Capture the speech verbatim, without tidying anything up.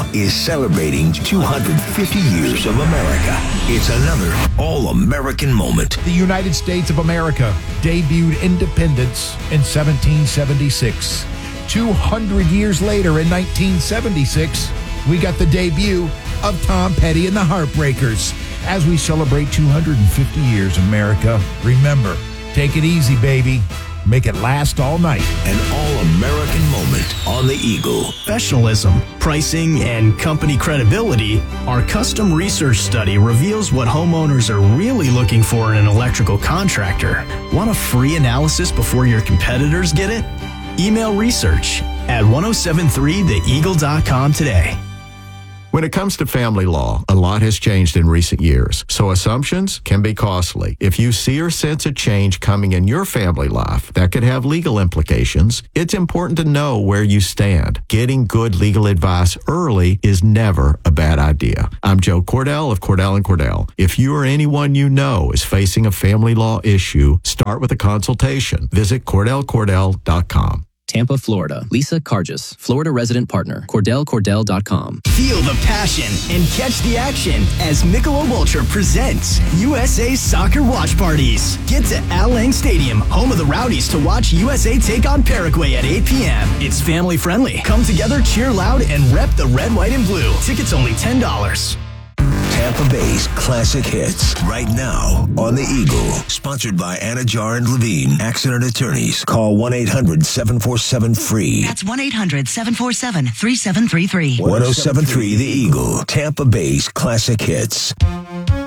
is celebrating two hundred fifty years of America. It's another all-American moment. The United States of America debuted independence in seventeen seventy-six. two hundred years later, in nineteen seventy-six, we got the debut of Tom Petty and the Heartbreakers. As we celebrate two hundred fifty years, America, remember, take it easy, baby. Make it last all night. An all-American moment on the Eagle. Professionalism, pricing, and company credibility. Our custom research study reveals what homeowners are really looking for in an electrical contractor. Want a free analysis before your competitors get it? Email research at ten seventy-three the eagle dot com today. When it comes to family law, a lot has changed in recent years, so assumptions can be costly. If you see or sense a change coming in your family life that could have legal implications, it's important to know where you stand. Getting good legal advice early is never a bad idea. I'm Joe Cordell of Cordell and Cordell. If you or anyone you know is facing a family law issue, start with a consultation. Visit cordell cordell dot com. Tampa, Florida. Lisa Cargis, Florida resident partner, cordell cordell dot com. Feel the passion and catch the action as Michelob Ultra presents U S A Soccer Watch Parties. Get to Al Lang Stadium, home of the Rowdies, to watch U S A take on Paraguay at eight p.m. It's family friendly. Come together, cheer loud, and rep the red, white, and blue. Tickets only ten dollars. Tampa Bay's classic hits right now on the Eagle. Sponsored by Anna Jar and Levine, accident attorneys. Call one eight hundred seven four seven free. That's one eight hundred seven four seven three seven three three. ten seventy-three The Eagle. Tampa Bay's classic hits.